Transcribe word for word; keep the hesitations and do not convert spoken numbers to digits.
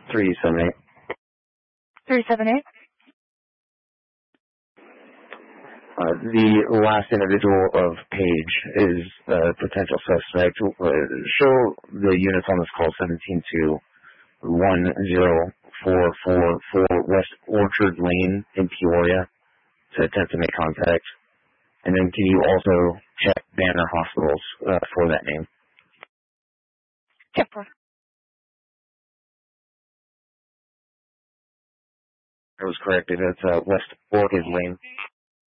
three seven eight. three seven eight? Uh, the last individual of Page is a potential suspect. Uh, show the units on this call seventeen to one zero four four four West Orchard Lane in Peoria to attempt to make contact. And then can you also check Banner Hospitals uh, for that name? Yep. That I was corrected. It's uh, West Orchard Lane.